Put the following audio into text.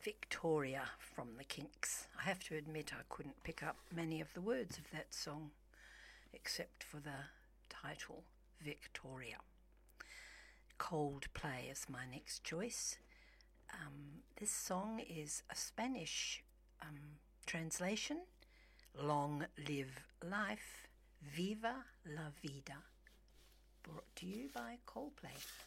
Victoria from the Kinks. I have to admit I couldn't pick up many of the words of that song except for the title, Victoria. Coldplay is my next choice. This song is a Spanish translation. Long live life, viva la vida. Brought to you by Coldplay.